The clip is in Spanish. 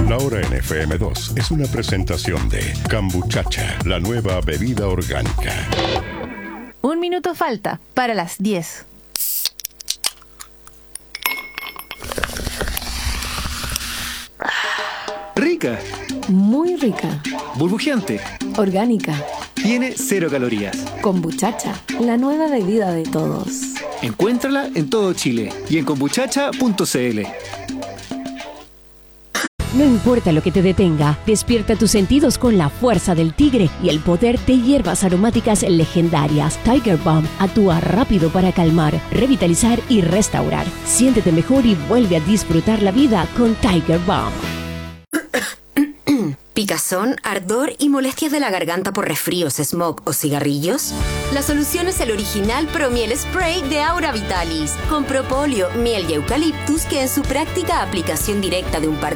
La Hora en FM2 es una presentación de Cambuchacha, la nueva bebida orgánica. 1 minuto falta para las 10. Rica. Muy rica. Burbujeante. Orgánica. Tiene 0 calorías. Kombuchacha, la nueva bebida de todos. Encuéntrala en todo Chile y en kombuchacha.cl. No importa lo que te detenga, despierta tus sentidos con la fuerza del tigre y el poder de hierbas aromáticas legendarias. Tiger Balm actúa rápido para calmar, revitalizar y restaurar. Siéntete mejor y vuelve a disfrutar la vida con Tiger Balm. ¿Picazón, ardor y molestias de la garganta por resfríos, smog o cigarrillos? La solución es el original Promiel Spray de Aura Vitalis, con propóleo, miel y eucaliptus que en su práctica aplicación directa de un par